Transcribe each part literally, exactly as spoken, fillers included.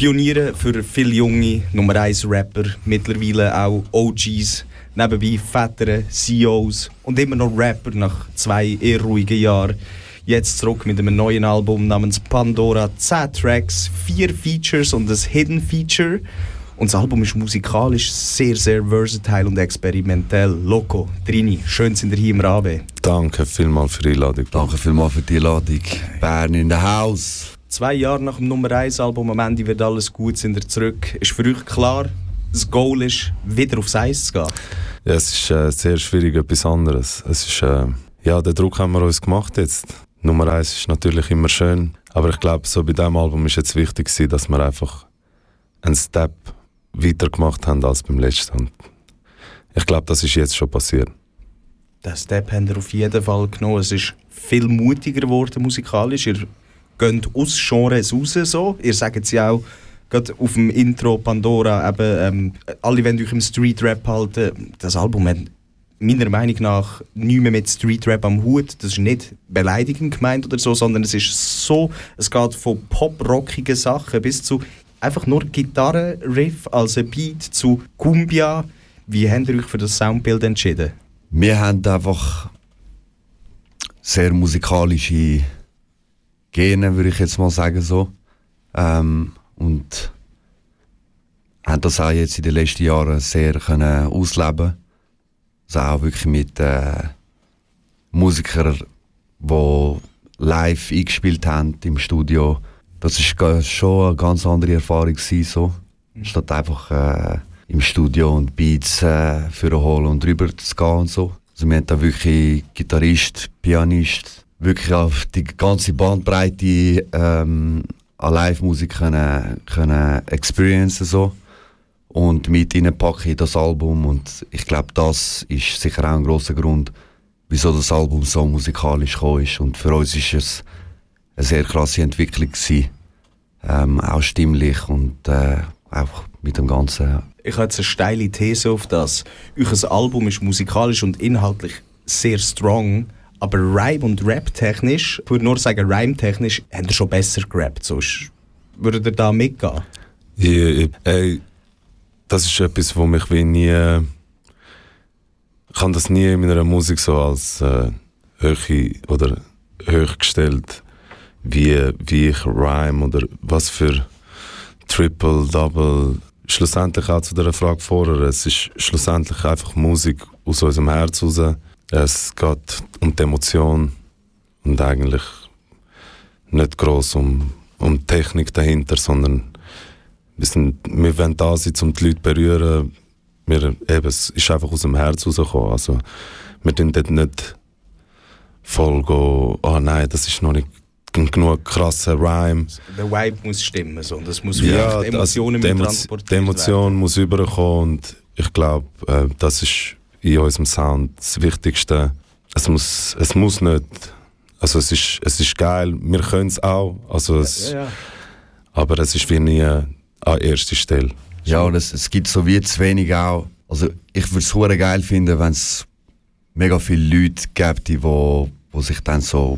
Pioniere für viele junge Nummer eins Rapper, mittlerweile auch O Gs, nebenbei Väter, C E Os und immer noch Rapper nach zwei eher ruhigen Jahren. Jetzt zurück mit einem neuen Album namens Pandora, zehn Tracks, vier Features und ein Hidden Feature. Und das Album ist musikalisch sehr, sehr versatile und experimentell. Loco, Trini, schön sind ihr hier im Rabe. Danke vielmals für die Einladung. Danke vielmals für die Einladung. Bern in the house. Zwei Jahre nach dem Nummer eins Album, am Ende wird alles gut, sind ihr zurück. Ist für euch klar, das Goal ist, wieder aufs Eis zu gehen? Ja, es ist äh, sehr schwierig, etwas anderes. Es ist, äh, ja, den Druck haben wir uns gemacht jetzt. Nummer eins ist natürlich immer schön, aber ich glaube, so bei diesem Album ist jetzt wichtig gewesen, dass wir einfach einen Step weiter gemacht haben als beim letzten. Und ich glaube, das ist jetzt schon passiert. Den Step habt ihr auf jeden Fall genommen. Es ist viel mutiger geworden musikalisch. Ihr geht aus Genres raus. So. Ihr sagt es ja auch, gerade auf dem Intro Pandora, eben, ähm, alle wollen euch im Street-Rap halten. Das Album hat meiner Meinung nach nichts mehr mit Street-Rap am Hut. Das ist nicht beleidigend gemeint oder so, sondern es ist so, es geht von pop-rockigen Sachen bis zu einfach nur Gitarren-Riff als ein Beat zu Cumbia. Wie habt ihr euch für das Soundbild entschieden? Wir haben einfach sehr musikalische Gene, würde ich jetzt mal sagen, so. Ähm, und haben das auch jetzt in den letzten Jahren sehr können ausleben. Also auch wirklich mit äh, Musikern, die live eingespielt haben im Studio. Das war schon eine ganz andere Erfahrung gewesen, so. Statt einfach äh, im Studio und Beats äh, vorholen und drüber zu gehen und so. Also wir haben da wirklich Gitarrist, Pianist, wirklich auf die ganze Bandbreite ähm, an Live-Musik können, können experiencen so. Und mit reinpacken in das Album. Und ich glaube, das ist sicher auch ein grosser Grund, wieso das Album so musikalisch gekommen ist. Und für uns war es eine sehr krasse Entwicklung gewesen. Ähm, auch stimmlich und äh, auch mit dem Ganzen. Ich habe jetzt eine steile These auf das. Euer Album ist musikalisch und inhaltlich sehr strong, aber Rhyme- und Rap-technisch, ich würde nur sagen, Rhyme-technisch, habt ihr schon besser gerappt. Sonst würdet ihr da mitgehen? Ja, ja, ey, das ist etwas, wo mich wie nie... Ich kann das nie in meiner Musik so als äh, hoch oder hochgestellt, wie, wie ich rhyme oder was für Triple, Double. Schlussendlich auch zu der Frage vorher, es ist schlussendlich einfach Musik aus unserem Herz raus. Es geht um die Emotion und eigentlich nicht gross um, um die Technik dahinter, sondern wir, sind, wir wollen da sein, um die Leute zu berühren. Wir, eben, es ist einfach aus dem Herz rausgekommen. Also, wir tun dort nicht voll gehen, oh nein, das ist noch nicht genug krasser Rhyme. Der Vibe muss stimmen, so. Das muss ja, die Emotionen also, mit die transportiert Die Emotion werden. muss rüberkommen und ich glaube, äh, das ist in unserem Sound das Wichtigste. Es muss, es muss nicht, also es ist, es ist geil, wir können es auch, also es, Ja, ja. aber es ist wie nie an erster Stelle. Ja, und es, es gibt so wie zu wenig auch. Also ich würde es super geil finden, wenn es mega viele Leute gibt, die wo, wo sich dann so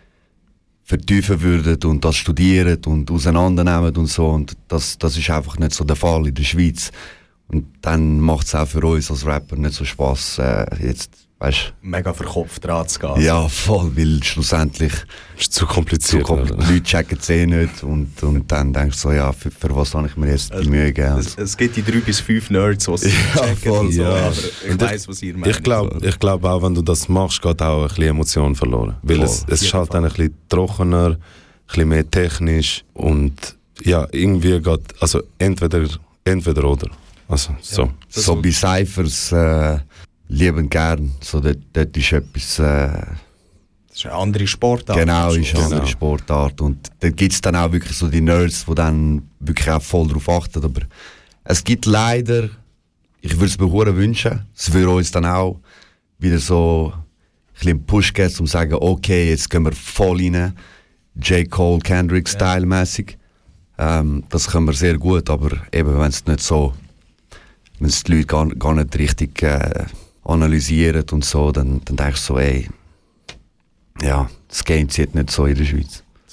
vertiefen würden und das studieren und auseinandernehmen und so. Und das, das ist einfach nicht so der Fall in der Schweiz. Und dann macht es auch für uns als Rapper nicht so Spass, äh, jetzt, weißt, Mega verkopft dran zu gehen. ja, voll, weil schlussendlich Es ist zu kompliziert. zu kompliziert, die Leute checken es eh nicht und, und dann denkst du so, ja, für, für was habe ich mir jetzt die Mühe gegeben? Es, es gibt die drei bis fünf Nerds, die es Ja, checken voll, und so, ja. aber ich Und weiss, was ihr meint. Ich glaube ich glaub auch, wenn du das machst, geht auch ein bisschen Emotion verloren. Weil Voll, es, es ist jeden halt Fall. dann ein bisschen trockener, ein bisschen mehr technisch und ja, irgendwie geht, also entweder, entweder oder. Also so. Das So muss- bei Cyphers äh, lieben gern, so dort, dort ist etwas, äh, Das ist eine andere Sportart. genau, ist eine Genau. andere Sportart und dort gibt es dann auch wirklich so die Nerds, die dann wirklich auch voll drauf achten, aber es gibt leider, ich würde es mir hure wünschen, es würde uns dann auch wieder so ein bisschen einen Push geben, um zu sagen, okay, jetzt gehen wir voll rein, J. Cole, Kendrick-Style mäßig. Ähm, das können wir sehr gut, aber eben wenn es nicht so, wenn es die Leute gar, gar nicht richtig äh, analysieren und so, dann, dann denkst du so, ey, ja, das Game zieht nicht so in der Schweiz. Das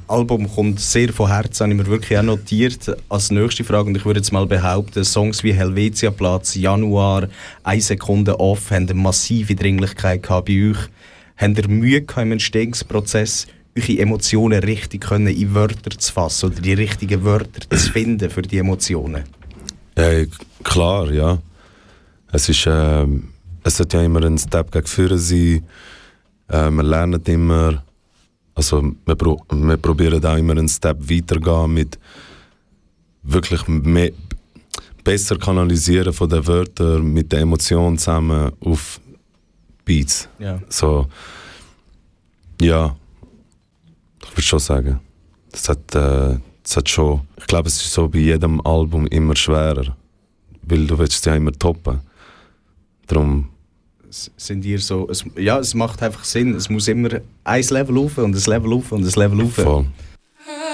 Album kommt sehr von Herzen, habe ich mir wirklich auch notiert als nächste Frage. Und ich würde jetzt mal behaupten, Songs wie Helvetiaplatz, Januar, «Eine Sekunde off» haben eine massive Dringlichkeit gehabt bei euch. Habt ihr Mühe gehabt im Entstehungsprozess, eure Emotionen richtig können in Wörter zu fassen oder die richtigen Wörter zu finden für die Emotionen? Ja, klar, ja. Es ist, äh, es sollte ja immer ein Step gegen vorne sein. Äh, wir lernen immer, also wir, pro, wir probieren auch immer einen Step weitergehen mit wirklich mehr, besser kanalisieren von den Wörtern mit den Emotionen zusammen auf Beats. Ja. So, ja, ich würde schon sagen, das hat, äh, das hat schon, ich glaube, es ist so bei jedem Album immer schwerer, weil du willst es ja immer toppen. Darum sind ihr so, es, ja, es macht einfach Sinn, es muss immer ein Level rauf und ein Level rauf und ein Level rauf. voll.